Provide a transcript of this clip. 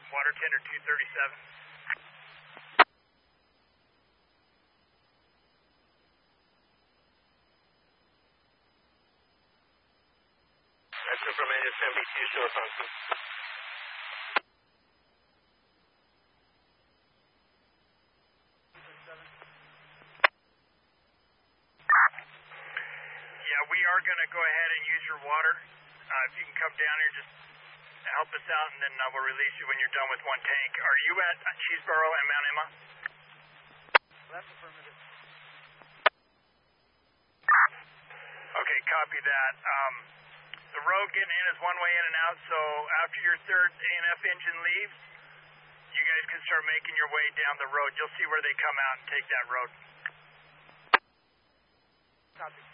water tender 237. That's from NSMB2 short function. Yeah, we are going to go ahead and use your water. If you can come down here, just help us out, and then we'll release you when you're done with one tank. Are you at Cheeseboro and Mount Emma? That's affirmative. Okay, copy that. The road getting in is one way in and out, so after your third A&F engine leaves, you guys can start making your way down the road. You'll see where they come out and take that road. Copy.